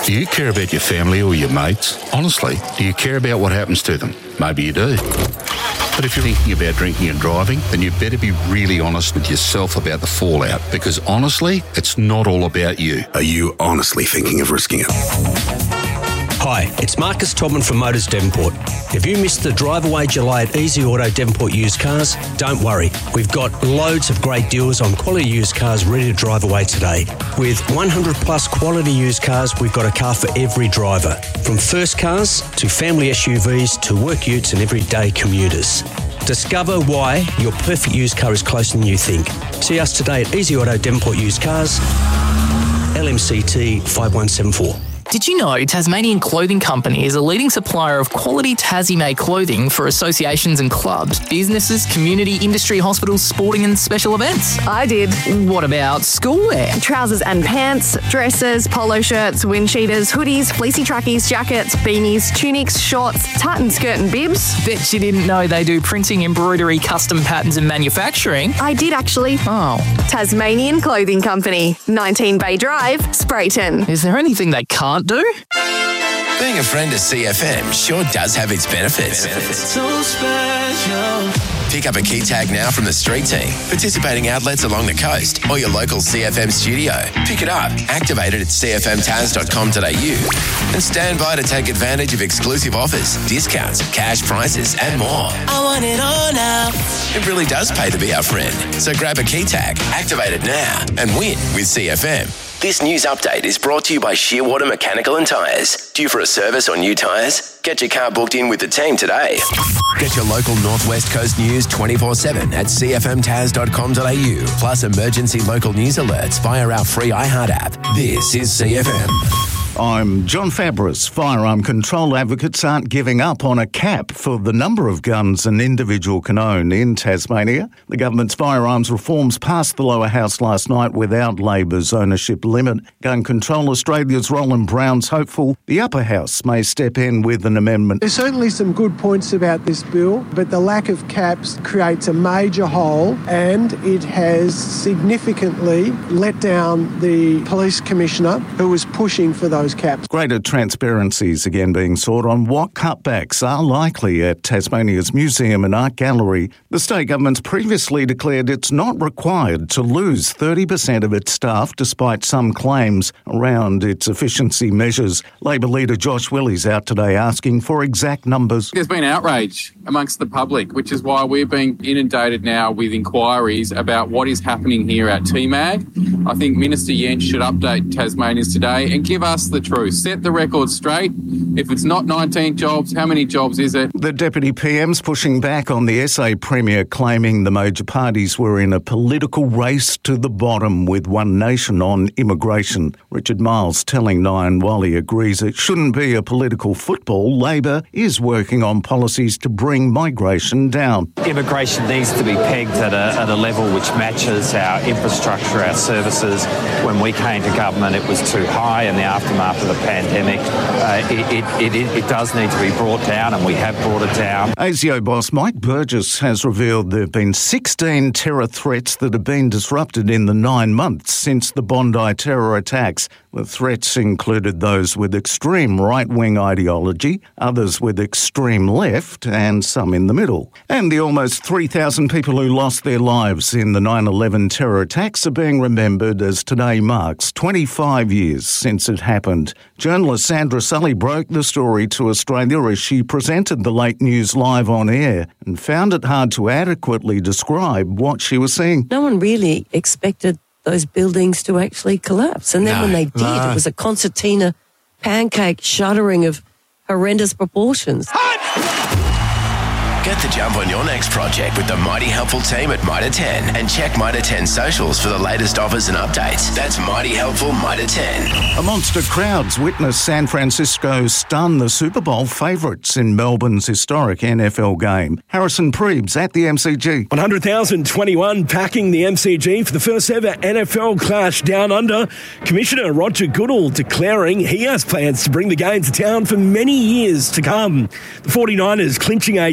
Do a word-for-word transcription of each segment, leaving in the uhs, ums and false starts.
Do you care about your family or your mates? Honestly, do you care about what happens to them? Maybe you do. But if you're thinking about drinking and driving, then you better be really honest with yourself about the fallout, because honestly, it's not all about you. Are you honestly thinking of risking it? Hi, it's Marcus Todman from Motors Devonport. If you missed the drive away July at Easy Auto Devonport used cars, don't worry. We've got loads of great deals on quality used cars ready to drive away today. With one hundred plus quality used cars, we've got a car for every driver. From first cars to family S U Vs to work utes and everyday commuters. Discover why your perfect used car is closer than you think. See us today at Easy Auto Devonport Used Cars, L M C T five one seven four. Did you know Tasmanian Clothing Company is a leading supplier of quality Tassie-made clothing for associations and clubs, businesses, community, industry, hospitals, sporting and special events? I did. What about schoolwear? Trousers and pants, dresses, polo shirts, wind cheaters, hoodies, fleecy trackies, jackets, beanies, tunics, shorts, tartan skirt and bibs. Bet you didn't know they do printing, embroidery, custom patterns and manufacturing. I did actually. Oh. Tasmanian Clothing Company, nineteen Bay Drive, Sprayton. Is there anything they can't do? Being a friend of C F M sure does have its benefits. benefits. So special. Pick up a key tag now from the street team, participating outlets along the coast, or your local C F M studio. Pick it up, activate it at c f m taz dot com dot a u, and stand by to take advantage of exclusive offers, discounts, cash prizes, and more. I want it all now. It really does pay to be our friend. So grab a key tag, activate it now, and win with C F M. This news update is brought to you by Shearwater Mechanical and Tyres. Due for a service or new tyres? Get your car booked in with the team today. Get your local Northwest Coast news twenty-four seven at c f m taz dot com dot a u, plus emergency local news alerts via our free iHeart app. This is C F M. I'm John Fabris. Firearm control advocates aren't giving up on a cap for the number of guns an individual can own in Tasmania. The government's firearms reforms passed the lower house last night without Labor's ownership limit. Gun Control Australia's Roland Brown's hopeful the upper house may step in with an amendment. There's certainly some good points about this bill, but the lack of caps creates a major hole, and it has significantly let down the police commissioner who was pushing for those caps. Greater transparency is again being sought on what cutbacks are likely at Tasmania's Museum and Art Gallery. The state government's previously declared it's not required to lose thirty percent of its staff despite some claims around its efficiency measures. Labor leader Josh Willey's out today asking for exact numbers. There's been outrage amongst the public, which is why we're being inundated now with inquiries about what is happening here at T MAG. I think Minister Jens should update Tasmanians today and give us the truth. Set the record straight. If it's not nineteen jobs, how many jobs is it? The Deputy P M's pushing back on the S A Premier, claiming the major parties were in a political race to the bottom with One Nation on immigration. Richard Miles telling Nine while he agrees it shouldn't be a political football, Labor is working on policies to bring migration down. Immigration needs to be pegged at a, at a level which matches our infrastructure, our services. When we came to government, it was too high. In the aftermath of the pandemic, uh, it, it, it, it does need to be brought down, and we have brought it down. ASIO boss Mike Burgess has revealed there have been sixteen terror threats that have been disrupted in the nine months since the Bondi terror attacks. The threats included those with extreme right-wing ideology, others with extreme left, and some in the middle. And the almost three thousand people who lost their lives in the nine eleven terror attacks are being remembered as today marks twenty-five years since it happened. Journalist Sandra Sully broke the story to Australia as she presented the late news live on air and found it hard to adequately describe what she was seeing. No one really expected those buildings to actually collapse. And then no, when they did, no. it was a concertina pancake shuddering of horrendous proportions. Get the jump on your next project with the mighty helpful team at Mitre ten, and check Mitre ten socials for the latest offers and updates. That's mighty helpful Mitre ten. A monster crowds witnessed San Francisco stun the Super Bowl favourites in Melbourne's historic N F L game. Harrison Prebes at the M C G. one hundred thousand twenty-one packing the M C G for the first ever N F L clash down under. Commissioner Roger Goodall declaring he has plans to bring the game to town for many years to come. The forty-niners clinching a twenty-six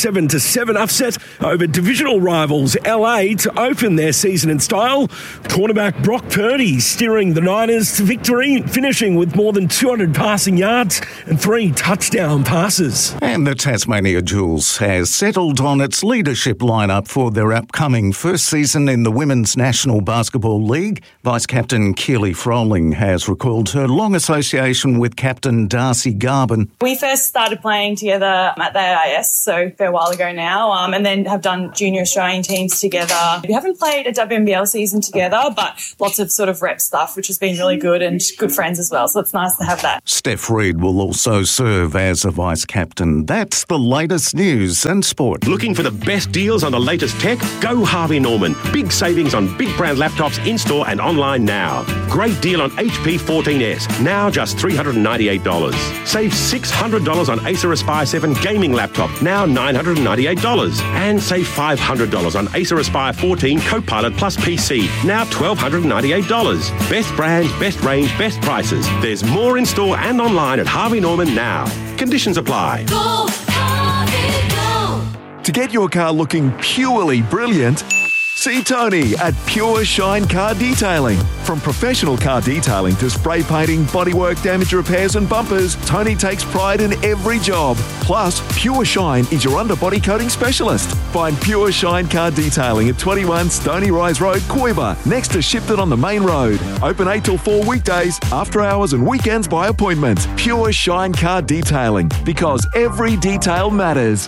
seven to seven upset over divisional rivals L A to open their season in style. Cornerback Brock Purdy steering the Niners to victory, finishing with more than two hundred passing yards and three touchdown passes. And the Tasmania Jewels has settled on its leadership lineup for their upcoming first season in the Women's National Basketball League. Vice-Captain Keely Froling has recalled her long association with Captain Darcy Garvin. We first started playing together at the A I S, so a fair while ago now, um, and then have done junior Australian teams together. We haven't played a W N B L season together, but lots of sort of rep stuff, which has been really good, and good friends as well, so it's nice to have that. Steph Reid will also serve as a vice-captain. That's the latest news and sport. Looking for the best deals on the latest tech? Go Harvey Norman. Big savings on big brand laptops in-store and online now. Great deal on H P fourteen S, now just three hundred ninety-eight dollars. Save six hundred dollars on Acer Aspire seven gaming laptop, now nine hundred ninety-eight dollars. And save five hundred dollars on Acer Aspire fourteen Copilot Plus P C, now one thousand two hundred ninety-eight dollars. Best brands, best range, best prices. There's more in store and online at Harvey Norman now. Conditions apply. Go, Harvey, go. To get your car looking purely brilliant, see Tony at Pure Shine Car Detailing. From professional car detailing to spray painting, bodywork, damage repairs and bumpers, Tony takes pride in every job. Plus, Pure Shine is your underbody coating specialist. Find Pure Shine Car Detailing at twenty-one Stony Rise Road, Coiba, next to Shipton on the main road. Open eight till four weekdays, after hours and weekends by appointment. Pure Shine Car Detailing, because every detail matters.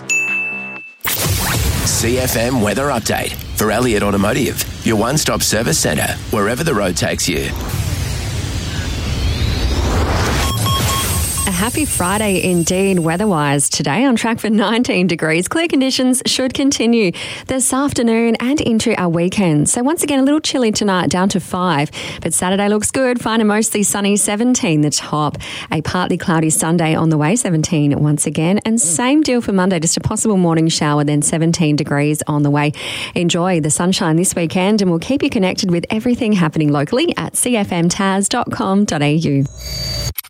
C F M Weather Update for Elliott Automotive, your one-stop service centre, wherever the road takes you. A happy Friday indeed weather-wise. Today on track for nineteen degrees. Clear conditions should continue this afternoon and into our weekend. So once again, a little chilly tonight, down to five. But Saturday looks good, fine and mostly sunny, seventeen the top. A partly cloudy Sunday on the way, seventeen once again. And same deal for Monday, just a possible morning shower, then seventeen degrees on the way. Enjoy the sunshine this weekend and we'll keep you connected with everything happening locally at c f m tas dot com dot a u.